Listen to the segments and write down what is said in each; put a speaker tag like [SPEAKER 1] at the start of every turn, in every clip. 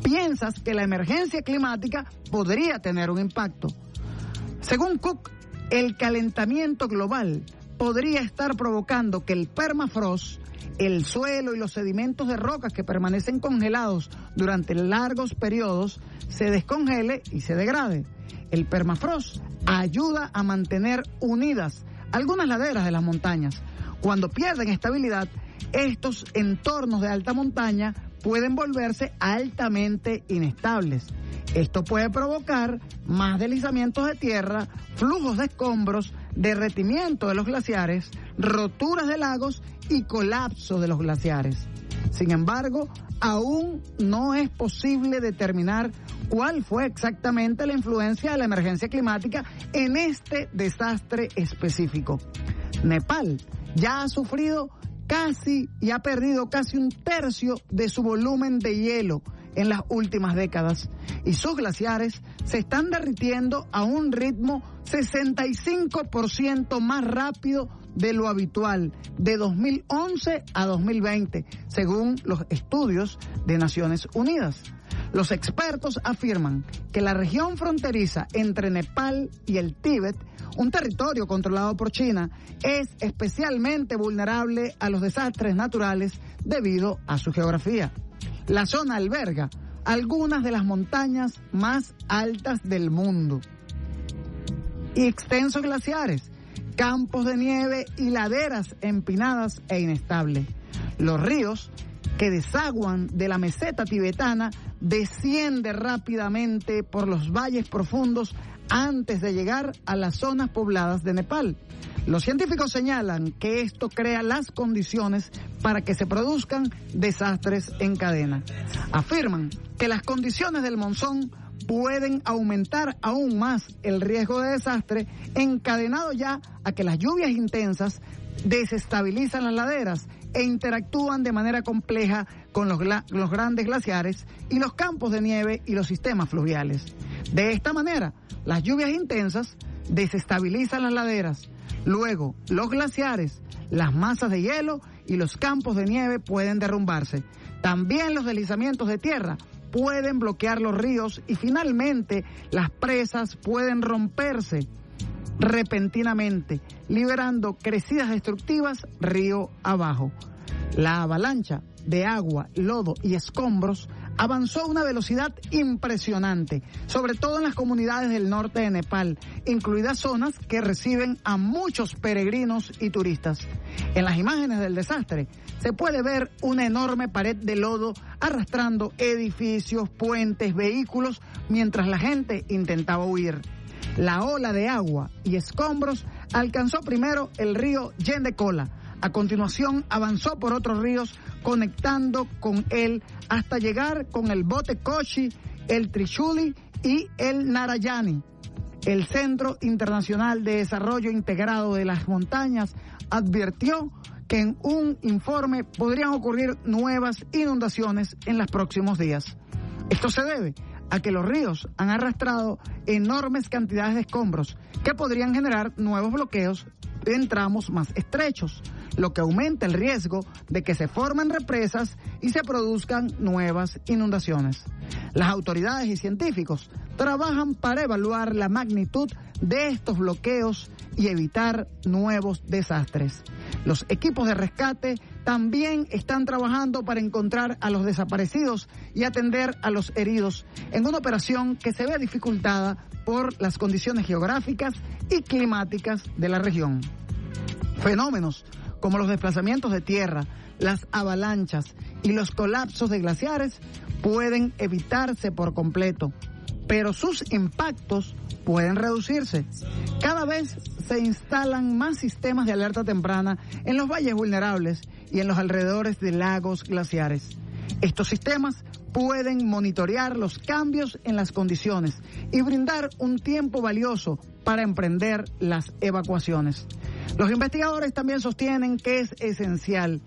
[SPEAKER 1] piensas que la emergencia climática podría tener un impacto. Según Cook, el calentamiento global podría estar provocando que el permafrost, el suelo y los sedimentos de rocas que permanecen congelados durante largos periodos, se descongele y se degrade. El permafrost ayuda a mantener unidas algunas laderas de las montañas. Cuando pierden estabilidad, estos entornos de alta montaña pueden volverse altamente inestables. Esto puede provocar más deslizamientos de tierra, flujos de escombros, derretimiento de los glaciares, roturas de lagos y colapso de los glaciares. Sin embargo, aún no es posible determinar cuál fue exactamente la influencia de la emergencia climática en este desastre específico. Nepal ya ha sufrido y ha perdido casi un tercio de su volumen de hielo en las últimas décadas, y sus glaciares se están derritiendo a un ritmo 65% más rápido de lo habitual, de 2011 a 2020, según los estudios de Naciones Unidas. Los expertos afirman que la región fronteriza entre Nepal y el Tíbet, un territorio controlado por China, es especialmente vulnerable a los desastres naturales debido a su geografía. La zona alberga algunas de las montañas más altas del mundo y extensos glaciares, campos de nieve y laderas empinadas e inestables. Los ríos que desaguan de la meseta tibetana descienden rápidamente por los valles profundos antes de llegar a las zonas pobladas de Nepal. Los científicos señalan que esto crea las condiciones para que se produzcan desastres en cadena. Afirman que las condiciones del monzón pueden aumentar aún más el riesgo de desastre, encadenado ya a que las lluvias intensas desestabilizan las laderas e interactúan de manera compleja con los grandes glaciares y los campos de nieve y los sistemas fluviales. De esta manera, las lluvias intensas desestabilizan las laderas. Luego, los glaciares, las masas de hielo y los campos de nieve pueden derrumbarse. También los deslizamientos de tierra pueden bloquear los ríos y finalmente las presas pueden romperse repentinamente, liberando crecidas destructivas río abajo. La avalancha de agua, lodo y escombros avanzó a una velocidad impresionante, sobre todo en las comunidades del norte de Nepal, incluidas zonas que reciben a muchos peregrinos y turistas. En las imágenes del desastre se puede ver una enorme pared de lodo arrastrando edificios, puentes, vehículos, mientras la gente intentaba huir. La ola de agua y escombros alcanzó primero el río Yendekola. A continuación avanzó por otros ríos conectando con él hasta llegar con el bote Kochi, el Trishuli y el Narayani. El Centro Internacional de Desarrollo Integrado de las Montañas advirtió que en un informe podrían ocurrir nuevas inundaciones en los próximos días. Esto se debe a que los ríos han arrastrado enormes cantidades de escombros que podrían generar nuevos bloqueos en tramos más estrechos, lo que aumenta el riesgo de que se formen represas y se produzcan nuevas inundaciones. Las autoridades y científicos trabajan para evaluar la magnitud de estos bloqueos y evitar nuevos desastres. Los equipos de rescate también están trabajando para encontrar a los desaparecidos y atender a los heridos en una operación que se ve dificultada por las condiciones geográficas y climáticas de la región. Fenómenos como los desplazamientos de tierra, las avalanchas y los colapsos de glaciares pueden evitarse por completo, pero sus impactos pueden reducirse. Cada vez se instalan más sistemas de alerta temprana en los valles vulnerables y en los alrededores de lagos glaciares. Estos sistemas pueden monitorear los cambios en las condiciones y brindar un tiempo valioso para emprender las evacuaciones. Los investigadores también sostienen que es esencial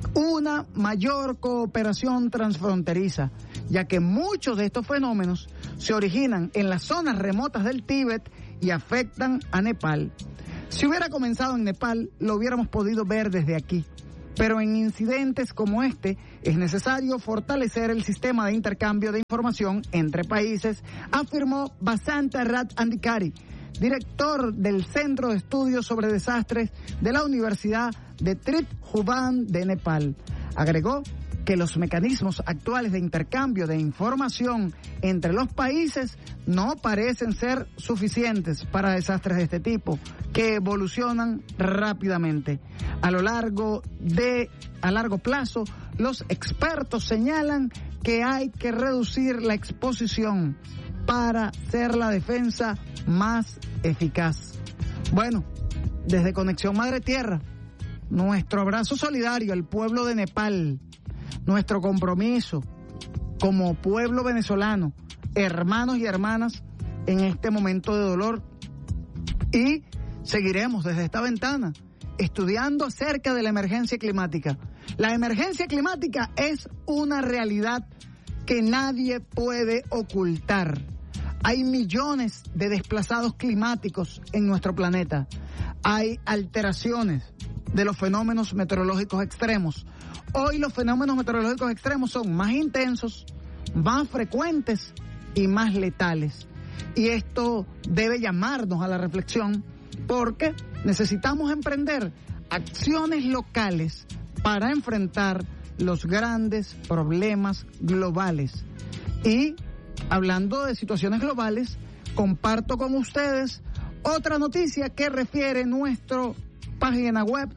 [SPEAKER 1] una mayor cooperación transfronteriza, ya que muchos de estos fenómenos se originan en las zonas remotas del Tíbet y afectan a Nepal. Si hubiera comenzado en Nepal, lo hubiéramos podido ver desde aquí. pero en incidentes como este es necesario fortalecer el sistema de intercambio de información entre países, afirmó Basanta Rat Andikari, director del Centro de Estudios sobre Desastres de la Universidad de Tribhuvan de Nepal. Agregó que los mecanismos actuales de intercambio de información entre los países no parecen ser suficientes para desastres de este tipo, que evolucionan rápidamente. A largo plazo, los expertos señalan que hay que reducir la exposición para ser la defensa más eficaz. Bueno, desde Conexión Madre Tierra, nuestro abrazo solidario al pueblo de Nepal, nuestro compromiso como pueblo venezolano, hermanos y hermanas, en este momento de dolor. Y seguiremos desde esta ventana estudiando acerca de la emergencia climática. La emergencia climática es una realidad que nadie puede ocultar. Hay millones de desplazados climáticos en nuestro planeta. Hay alteraciones de los fenómenos meteorológicos extremos. Hoy los fenómenos meteorológicos extremos son más intensos, más frecuentes y más letales. Y esto debe llamarnos a la reflexión, porque necesitamos emprender acciones locales para enfrentar los grandes problemas globales. Y hablando de situaciones globales, comparto con ustedes otra noticia que refiere nuestra página web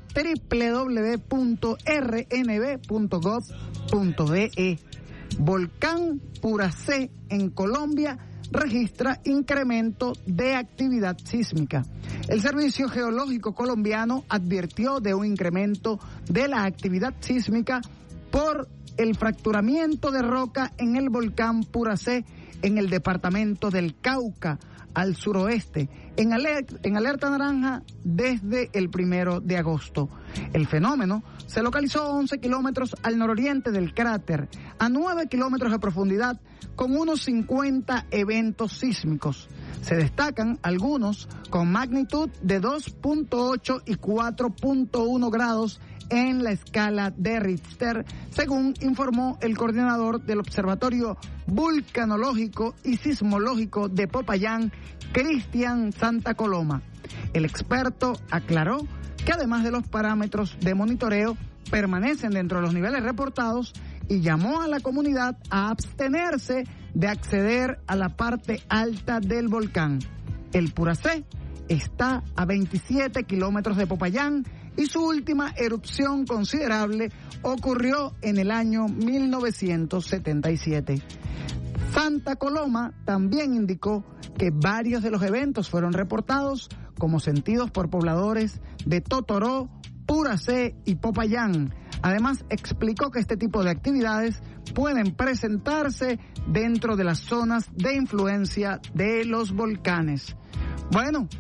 [SPEAKER 1] www.rnb.gov.be. Volcán Puracé en Colombia registra incremento de actividad sísmica. El Servicio Geológico Colombiano advirtió de un incremento de la actividad sísmica por el fracturamiento de roca en el volcán Puracé en el departamento del Cauca, al suroeste, en alerta naranja desde el 1 de agosto. El fenómeno se localizó a 11 kilómetros al nororiente del cráter, a 9 kilómetros de profundidad, con unos 50 eventos sísmicos. Se destacan algunos con magnitud de 2.8 y 4.1 grados en la escala de Richter, según informó el coordinador del Observatorio Vulcanológico y Sismológico de Popayán, Cristian Santa Coloma. El experto aclaró que además de los parámetros de monitoreo permanecen dentro de los niveles reportados y llamó a la comunidad a abstenerse de acceder a la parte alta del volcán. El Puracé está a 27 kilómetros de Popayán y su última erupción considerable ocurrió en el año 1977. Santa Coloma también indicó que varios de los eventos fueron reportados como sentidos por pobladores de Totoró, Puracé y Popayán. Además, explicó que este tipo de actividades pueden presentarse dentro de las zonas de influencia de los volcanes. Bueno,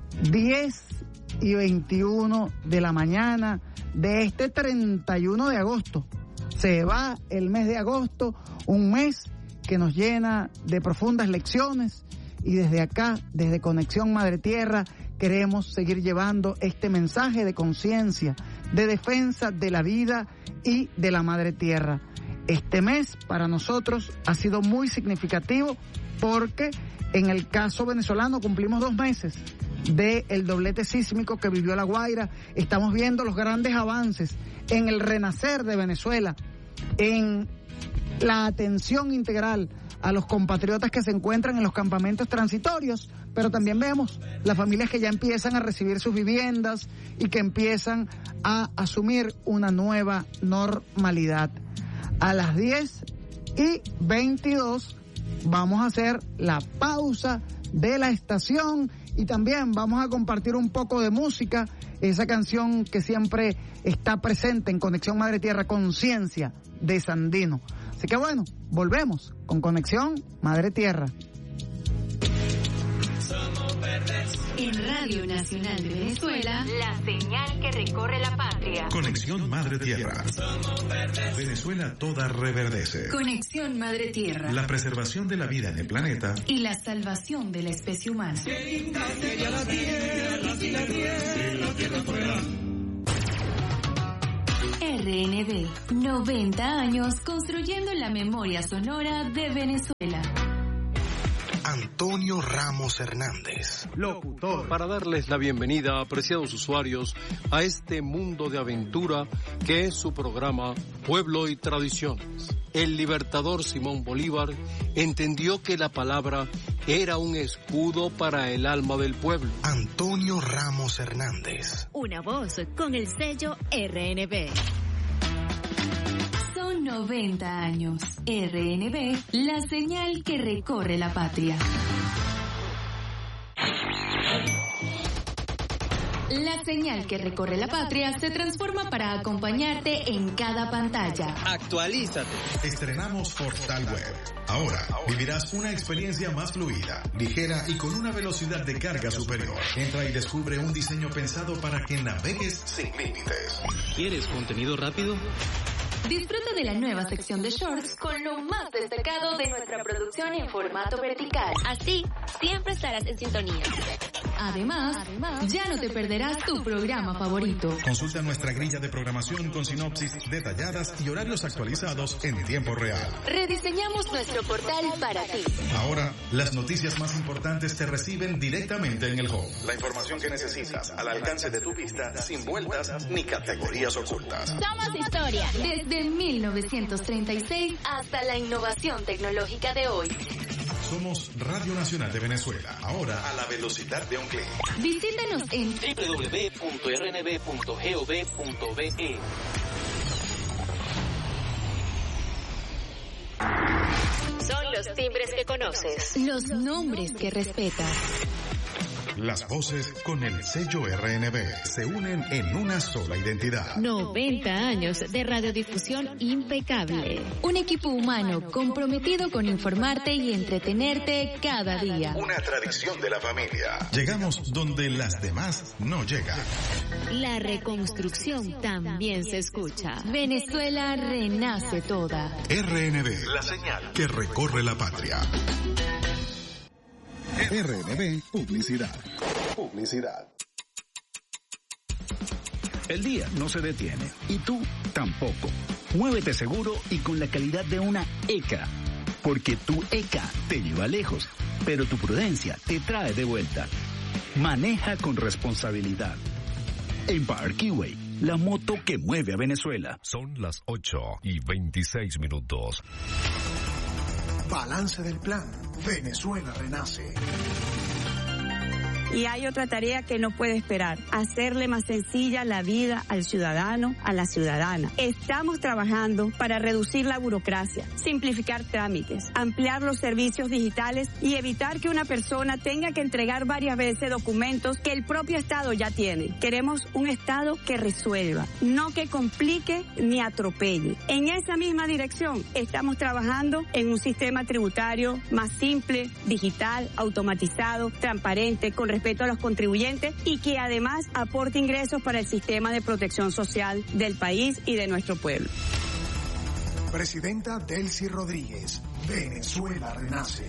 [SPEAKER 1] 10:21 de la mañana de este 31 de agosto. Se va el mes de agosto, un mes que nos llena de profundas lecciones, y desde acá, desde Conexión Madre Tierra, queremos seguir llevando este mensaje de conciencia, de defensa de la vida y de la Madre Tierra. Este mes para nosotros ha sido muy significativo porque en el caso venezolano cumplimos 2 meses del doblete sísmico que vivió La Guaira. Estamos viendo los grandes avances en el renacer de Venezuela, en la atención integral a los compatriotas que se encuentran en los campamentos transitorios, pero también vemos las familias que ya empiezan a recibir sus viviendas y que empiezan a asumir una nueva normalidad. A las 10:22 vamos a hacer la pausa de la estación y también vamos a compartir un poco de música, esa canción que siempre está presente en Conexión Madre Tierra, Conciencia, de Sandino. Así que bueno, volvemos con Conexión Madre Tierra.
[SPEAKER 2] En Radio Nacional de Venezuela, la señal que recorre la patria.
[SPEAKER 3] Conexión Madre Tierra. Venezuela toda reverdece.
[SPEAKER 2] Conexión Madre Tierra.
[SPEAKER 3] La preservación de la vida en el planeta
[SPEAKER 2] y la salvación de la especie humana. RNB, 90 años construyendo la memoria sonora de Venezuela.
[SPEAKER 4] Antonio Ramos Hernández,
[SPEAKER 5] locutor, para darles la bienvenida, apreciados usuarios, a este mundo de aventura que es su programa Pueblo y Tradiciones. El libertador Simón Bolívar entendió que la palabra era un escudo para el alma del pueblo.
[SPEAKER 4] Antonio Ramos Hernández.
[SPEAKER 2] Una voz con el sello RNB. Son 90 años. RNB, la señal que recorre la patria. La señal que recorre la patria se transforma para acompañarte en cada pantalla.
[SPEAKER 6] Actualízate.
[SPEAKER 3] Estrenamos Portal Web. Ahora vivirás una experiencia más fluida, ligera y con una velocidad de carga superior. Entra y descubre un diseño pensado para que navegues sin límites.
[SPEAKER 6] ¿Quieres contenido rápido?
[SPEAKER 2] Disfruta de la nueva sección de shorts con lo más destacado de nuestra producción en formato vertical.
[SPEAKER 7] Así, siempre estarás en sintonía.
[SPEAKER 2] Además, ya no te perderás tu programa favorito.
[SPEAKER 3] Consulta nuestra grilla de programación con sinopsis detalladas y horarios actualizados en tiempo real.
[SPEAKER 2] Rediseñamos nuestro portal para ti.
[SPEAKER 3] Ahora, las noticias más importantes te reciben directamente en el home. La información que necesitas al alcance de tu vista, sin vueltas ni categorías ocultas.
[SPEAKER 7] Somos historia.
[SPEAKER 2] Desde 1936 hasta la innovación tecnológica de hoy.
[SPEAKER 3] Somos Radio Nacional de Venezuela, ahora a la velocidad de un clic.
[SPEAKER 2] Visítanos en
[SPEAKER 6] www.rnb.gov.be.
[SPEAKER 7] Son los timbres que conoces.
[SPEAKER 2] los nombres que respetas.
[SPEAKER 3] Las voces con el sello RNB se unen en una sola identidad.
[SPEAKER 7] 90 años de radiodifusión impecable.
[SPEAKER 2] Un equipo humano comprometido con informarte y entretenerte cada día.
[SPEAKER 3] Una tradición de la familia. Llegamos donde las demás no llegan.
[SPEAKER 7] La reconstrucción también se escucha.
[SPEAKER 2] Venezuela renace toda.
[SPEAKER 3] RNB, la señal que recorre la patria. RNB Publicidad.
[SPEAKER 8] El día no se detiene y tú tampoco. Muévete seguro y con la calidad de una ECA. Porque tu ECA te lleva lejos, pero tu prudencia te trae de vuelta. Maneja con responsabilidad. Empire Keyway, la moto que mueve a Venezuela.
[SPEAKER 9] Son las 8:26.
[SPEAKER 4] Balance del plan. Venezuela renace.
[SPEAKER 10] Y hay otra tarea que no puede esperar, hacerle más sencilla la vida al ciudadano, a la ciudadana. Estamos trabajando para reducir la burocracia, simplificar trámites, ampliar los servicios digitales y evitar que una persona tenga que entregar varias veces documentos que el propio Estado ya tiene. Queremos un Estado que resuelva, no que complique ni atropelle. En esa misma dirección estamos trabajando en un sistema tributario más simple, digital, automatizado, transparente, con respeto a los contribuyentes y que además aporte ingresos para el sistema de protección social del país y de nuestro pueblo.
[SPEAKER 4] Presidenta Delcy Rodríguez. Venezuela renace.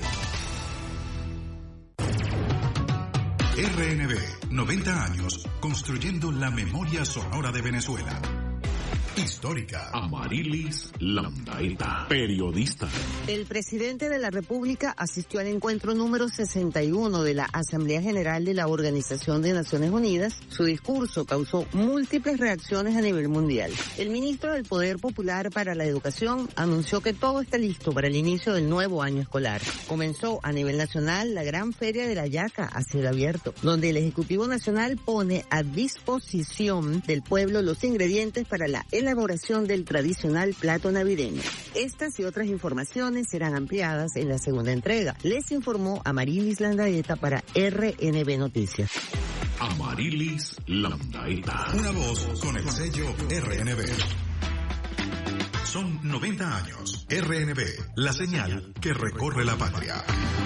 [SPEAKER 3] RNB, 90 años construyendo la memoria sonora de Venezuela. Histórica.
[SPEAKER 11] Amarilis Landaeta, periodista.
[SPEAKER 12] El presidente de la República asistió al encuentro número 61 de la Asamblea General de la Organización de Naciones Unidas. Su discurso causó múltiples reacciones a nivel mundial. El ministro del Poder Popular para la Educación anunció que todo está listo para el inicio del nuevo año escolar. Comenzó a nivel nacional la gran Feria de la Yaca a cielo abierto, donde el Ejecutivo Nacional pone a disposición del pueblo los ingredientes para la elaboración del tradicional plato navideño. Estas y otras informaciones serán ampliadas en la segunda entrega. Les informó Amarilis Landaeta para RNB Noticias.
[SPEAKER 11] Amarilis Landaeta.
[SPEAKER 3] Una voz con el sello RNB. Son 90 años. RNB, la señal que recorre la patria.